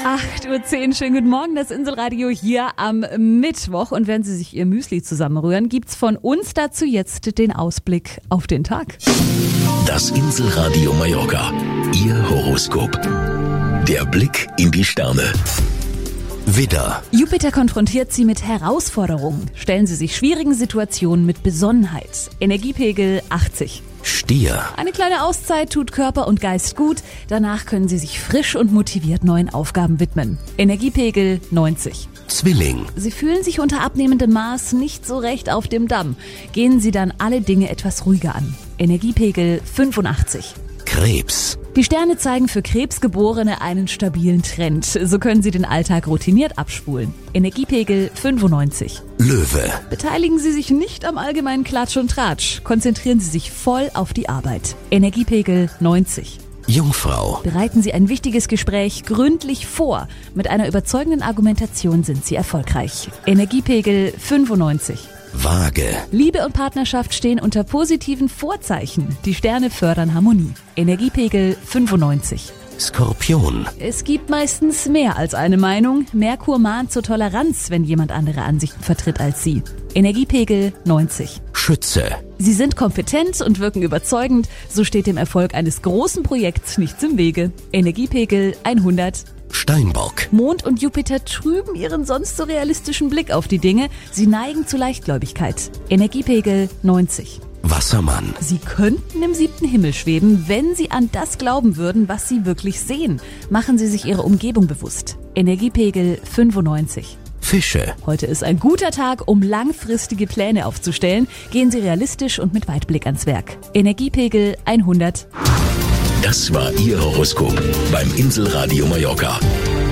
8:10 Uhr, schönen guten Morgen, das Inselradio hier am Mittwoch. Und während Sie sich Ihr Müsli zusammenrühren, gibt's von uns dazu jetzt den Ausblick auf den Tag. Das Inselradio Mallorca, Ihr Horoskop. Der Blick in die Sterne. Widder. Jupiter konfrontiert Sie mit Herausforderungen. Stellen Sie sich schwierigen Situationen mit Besonnenheit. Energiepegel 80. Stier. Eine kleine Auszeit tut Körper und Geist gut. Danach können Sie sich frisch und motiviert neuen Aufgaben widmen. Energiepegel 90. Zwilling. Sie fühlen sich unter abnehmendem Maß nicht so recht auf dem Damm. Gehen Sie dann alle Dinge etwas ruhiger an. Energiepegel 85. Krebs. Die Sterne zeigen für Krebsgeborene einen stabilen Trend. So können Sie den Alltag routiniert abspulen. Energiepegel 95. Löwe. Beteiligen Sie sich nicht am allgemeinen Klatsch und Tratsch. Konzentrieren Sie sich voll auf die Arbeit. Energiepegel 90. Jungfrau. Bereiten Sie ein wichtiges Gespräch gründlich vor. Mit einer überzeugenden Argumentation sind Sie erfolgreich. Energiepegel 95. Waage. Liebe und Partnerschaft stehen unter positiven Vorzeichen. Die Sterne fördern Harmonie. Energiepegel 95. Skorpion. Es gibt meistens mehr als eine Meinung. Merkur mahnt zur Toleranz, wenn jemand andere Ansichten vertritt als Sie. Energiepegel 90. Schütze. Sie sind kompetent und wirken überzeugend. So steht dem Erfolg eines großen Projekts nichts im Wege. Energiepegel 100. Steinbock. Mond und Jupiter trüben ihren sonst so realistischen Blick auf die Dinge. Sie neigen zu Leichtgläubigkeit. Energiepegel 90. Wassermann. Sie könnten im 7. Himmel schweben, wenn Sie an das glauben würden, was Sie wirklich sehen. Machen Sie sich Ihre Umgebung bewusst. Energiepegel 95. Fische. Heute ist ein guter Tag, um langfristige Pläne aufzustellen. Gehen Sie realistisch und mit Weitblick ans Werk. Energiepegel 100. Das war Ihr Horoskop beim Inselradio Mallorca.